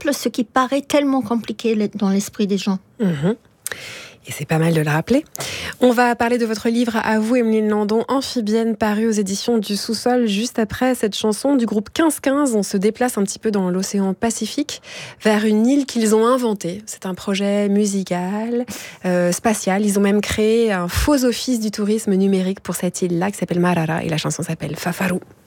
simple ce qui paraît tellement compliqué dans l'esprit des gens. Et c'est pas mal de le rappeler. On va parler de votre livre à vous, Emeline Landon, Amphibienne, paru aux éditions du Sous-Sol. Juste après cette chanson du groupe 15-15, on se déplace un petit peu dans l'océan Pacifique, vers une île qu'ils ont inventée. C'est un projet musical, spatial. Ils ont même créé un faux office du tourisme numérique pour cette île-là qui s'appelle Marara. Et la chanson s'appelle Fafaru.